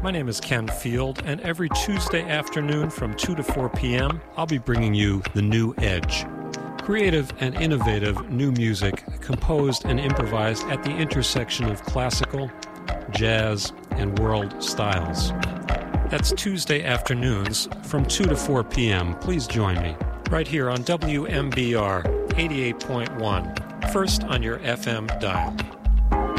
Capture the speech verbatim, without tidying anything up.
My name is Ken Field, and every Tuesday afternoon from two to four p.m., I'll be bringing you The New Edge. Creative and innovative new music composed and improvised at the intersection of classical, jazz, and world styles. That's Tuesday afternoons from two to four p.m. Please join me right here on W M B R eighty-eight point one, first on your F M dial.